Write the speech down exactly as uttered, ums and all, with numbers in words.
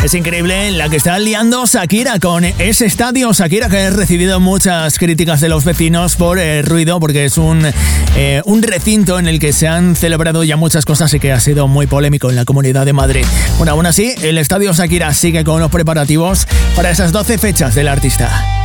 Es increíble la que está liando Shakira con ese estadio. Shakira que ha recibido muchas críticas de los vecinos por el ruido, porque es un, eh, un recinto en el que se han celebrado ya muchas cosas y que ha sido muy polémico en la Comunidad de Madrid. Bueno, aún así, el estadio Shakira sigue con los preparativos para esas doce fechas del artista.